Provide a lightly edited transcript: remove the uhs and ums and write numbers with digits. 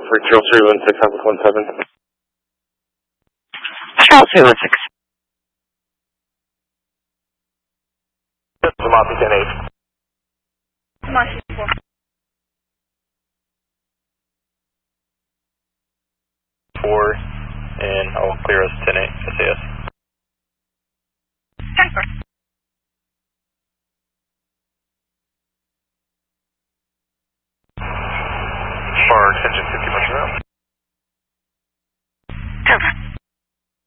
30316, Outlook 17. Charles 316. Zamapi 10-8. Zamapi 4. 4, and I'll clear us 10-8, SAS. 10-4. For extension